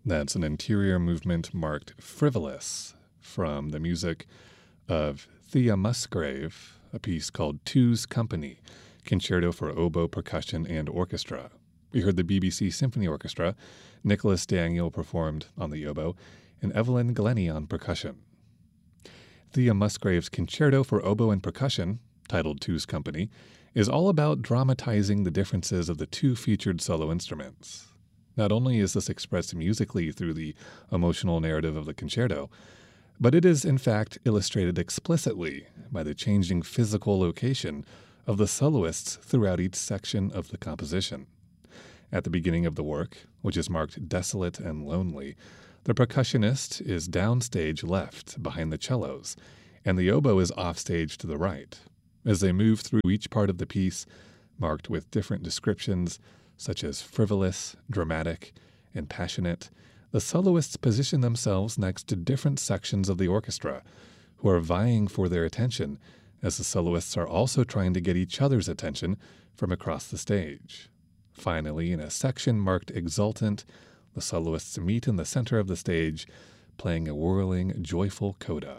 That's an interior movement marked frivolous from the music of Thea Musgrave, a piece called Two's Company, Concerto for Oboe, Percussion, and Orchestra. We heard the BBC Symphony Orchestra. Nicholas Daniel performed on the oboe, and Evelyn Glennie on percussion. Thea Musgrave's Concerto for Oboe and Percussion, titled Two's Company, is all about dramatizing the differences of the two featured solo instruments. Not only is this expressed musically through the emotional narrative of the concerto, but it is in fact illustrated explicitly by the changing physical location of the soloists throughout each section of the composition. At the beginning of the work, which is marked desolate and lonely, the percussionist is downstage left behind the cellos, and the oboe is offstage to the right. As they move through each part of the piece, marked with different descriptions such as frivolous, dramatic, and passionate, the soloists position themselves next to different sections of the orchestra, who are vying for their attention, as the soloists are also trying to get each other's attention from across the stage. Finally, in a section marked exultant, the soloists meet in the center of the stage, playing a whirling, joyful coda.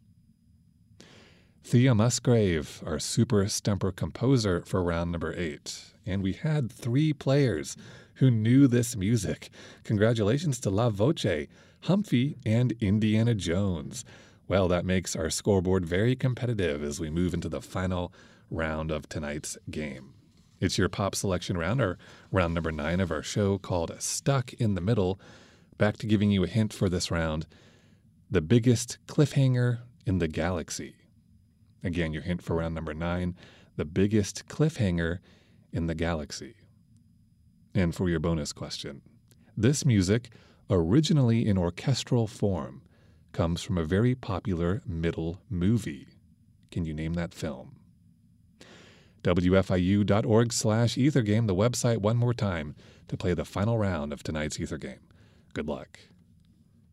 Thea Musgrave, our super stumper composer for round number 8. And we had 3 players who knew this music. Congratulations to La Voce, Humphrey, and Indiana Jones. Well, that makes our scoreboard very competitive as we move into the final round of tonight's game. It's your pop selection round, or round number 9 of our show called Stuck in the Middle. Back to giving you a hint for this round: the biggest cliffhanger in the galaxy. Again, your hint for round number 9, the biggest cliffhanger in the galaxy. And for your bonus question, this music, originally in orchestral form, comes from a very popular middle movie. Can you name that film? WFIU.org/EtherGame, the website one more time, to play the final round of tonight's Ether Game. Good luck.